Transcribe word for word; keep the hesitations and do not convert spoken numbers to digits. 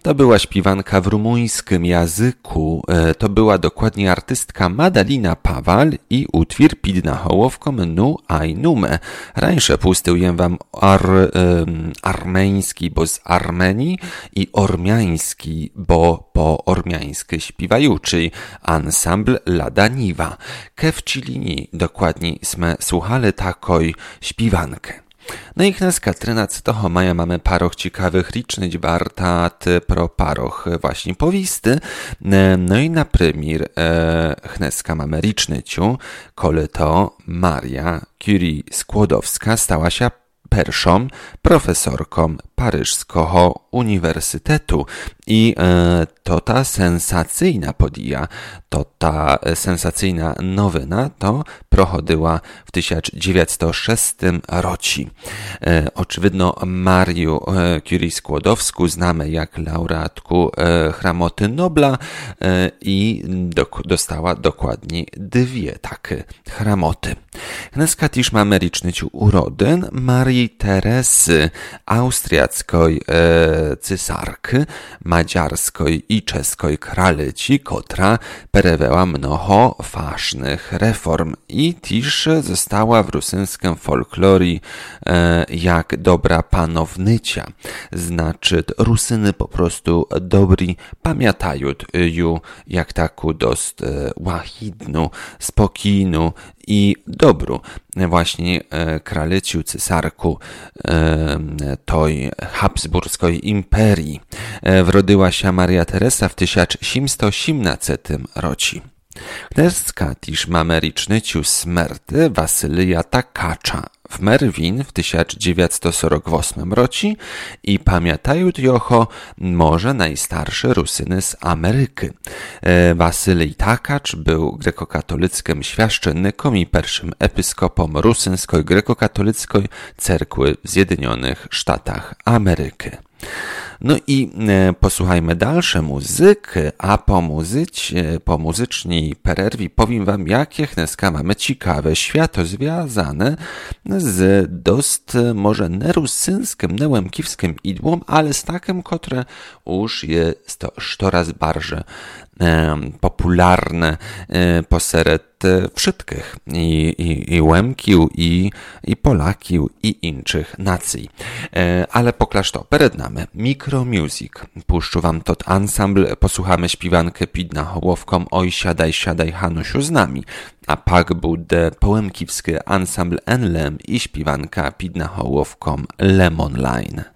To była śpiewanka w rumuńskim języku. To była dokładnie artystka Madalina Pawal i utwór pід nahołowką Nu aj nume. Rańsze pustyłem wam ar, um, armeński, bo z Armenii i ormiański, bo po ormiańsky śpiewajuczy ansambl Lada Niva. Ke wcilini dokładnie sme słuchali takoj śpiewankę. No i kneska trzynaście maja mamy paroch ciekawych licznych wartat pro paroch właśnie powisty. No i na prymier e, kneska mamy licznyciu, kole to Maria Curie-Skłodowska stała się pierwszą profesorką Paryżskiego Uniwersytetu i e, to ta sensacyjna podija, to ta sensacyjna nowina to prochodziła w tysiąc dziewięćset szóstym roku. E, oczywiście Mariu e, Curie-Skłodowską znamy jak laureatku e, Hramoty Nobla e, i do, dostała dokładnie dwie takie hramoty. Dneska też mamy licznyciu urodyn Marii Teresy, austriackiej e, cesarki, madziarskiej i czeskiej kraleci, która przeprowadziła mnoho ważnych reform i też została w rosyjskim folklorii e, jak dobra panownycia. Znaczy, Rusyny po prostu dobri pamiętają ją jak taką dost e, łachidną, spokojną i dobru właśnie e, kraleciu, cesarku e, tej habsburskiej imperii. E, wrodyła się Maria Teresa w tysiąc siemset osiemnastym roku. Dneska też mamy licznyciu smrty Wasylija Takacza w Merwin w tysiąc dziewięćset czterdziestym ósmym roku i pamiętają joho może najstarszy Rusyny z Ameryki. E, Wasylij Takacz był grekokatolickim świaszczennikiem i pierwszym episkopom rusyńskiej grekokatolickiej cerkwy w Zjednoczonych Stanach Ameryki. No i e, posłuchajmy dalsze muzyki, a po muzycie, po muzycznej pererwi powiem wam, jakie dneska mamy ciekawe świato związane z dost może nie rusyńskim, nie łemkiwskim idłom, ale z takim, które już jest to coraz bardziej e, popularne e, posered wszystkich i, i, i Łemkił, i, i Polakił, i innych nacji. E, ale poklaż to, przed nami Micromusic. Puszczę wam tot ansambl, posłuchamy śpiewankę pід nahołowką Oj siadaj, siadaj Hanusiu z nami. A pak będzie połemkiwski ansambl Enlem i śpiewanka pід nahołowką Lemon Line.